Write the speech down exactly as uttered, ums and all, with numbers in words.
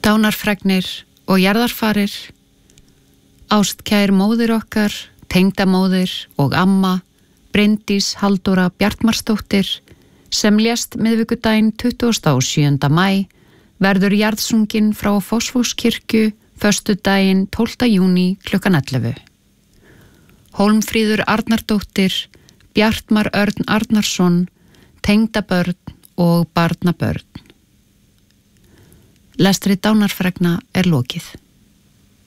Dánarfregnir og jarðarfarir, ástkær móðir okkar, tengdamóðir og amma, Bryndís Halldóra Bjartmarsdóttir, sem lést miðvikudaginn tuttugasta og sjöunda maí, verður jarðsungin frá Fossvogskirkju föstudaginn tólfta júní klukkan ellefu. Hólmfríður Arnardóttir, Bjartmar Örn Arnarsson, tengdabörn og barnabörn. Lestri dánarfregna er lokið.